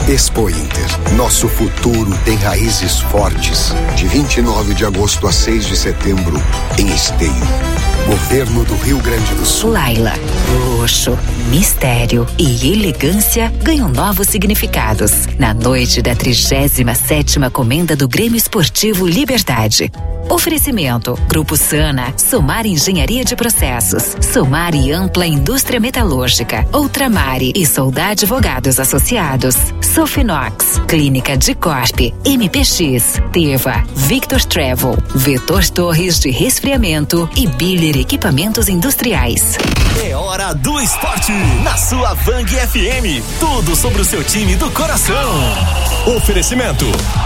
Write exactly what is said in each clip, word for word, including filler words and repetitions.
Expo Inter. Nosso futuro tem raízes fortes. De vinte e nove de agosto a seis de setembro, em Esteio. Governo do Rio Grande do Sul. Laila, luxo, mistério e elegância ganham novos significados na noite da trigésima sétima Comenda do Grêmio Esportivo Liberdade. Oferecimento: Grupo Sana, Somar Engenharia de Processos, Somar e Ampla Indústria Metalúrgica, Ultramare e Soldar Advogados Associados, Sofinox, Clínica de Corp, M P X, Teva, Victor Travel, Vetor Torres de Resfriamento e Biller Equipamentos Industriais. É hora do esporte na sua Vang F M. Tudo sobre o seu time do coração. Oferecimento: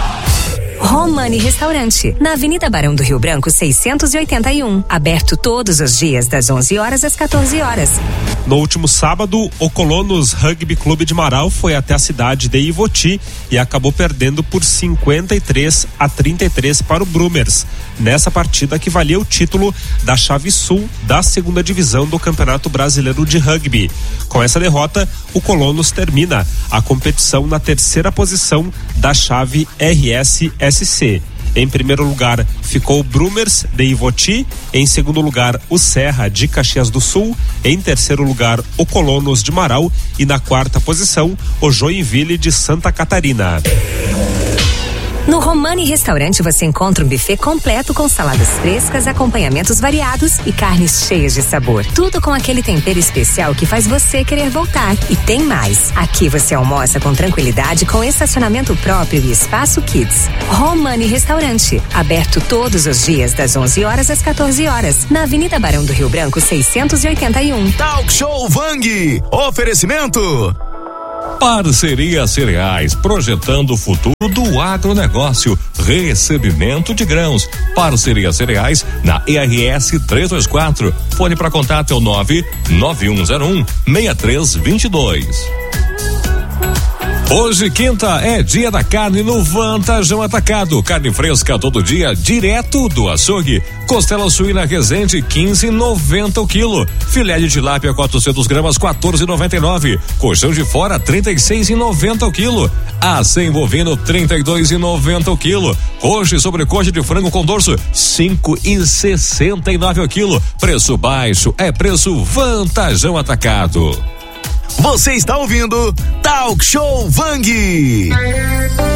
Romani Restaurante, na Avenida Barão do Rio Branco, seiscentos e oitenta e um. Aberto todos os dias, das onze horas às quatorze horas. No último sábado, o Colonos Rugby Clube de Marau foi até a cidade de Ivoti e acabou perdendo por cinquenta e três a trinta e três para o Brumers, nessa partida que valia o título da chave sul da segunda divisão do Campeonato Brasileiro de Rugby. Com essa derrota, o Colonos termina a competição na terceira posição da chave R S S C. Em primeiro lugar ficou o Brumers de Ivoti, em segundo lugar o Serra de Caxias do Sul, em terceiro lugar o Colonos de Marau e na quarta posição o Joinville de Santa Catarina. No Romani Restaurante você encontra um buffet completo com saladas frescas, acompanhamentos variados e carnes cheias de sabor. Tudo com aquele tempero especial que faz você querer voltar. E tem mais. Aqui você almoça com tranquilidade, com estacionamento próprio e espaço kids. Romani Restaurante, aberto todos os dias das onze horas às quatorze horas, na Avenida Barão do Rio Branco, seiscentos e oitenta e um. Talk Show Vang. Oferecimento: Parceria Cereais, projetando o futuro do agronegócio. Recebimento de grãos. Parceria Cereais na E R S trezentos e vinte e quatro. Fone para contato é o nove nove um zero um seis três dois dois. Hoje, quinta, é dia da carne no Vantajão Atacado. Carne fresca todo dia, direto do açougue. Costela suína Resende, quinze e noventa o quilo. Filé de tilápia, quatrocentos gramas, quatorze e noventa e nove. Colchão de fora, trinta e seis e noventa o quilo. Acém bovino, trinta e dois e noventa o quilo. Coxa e sobrecoxa de frango com dorso, cinco e sessenta e nove o quilo. Preço baixo é preço Vantajão Atacado. Você está ouvindo Talk Show Vang.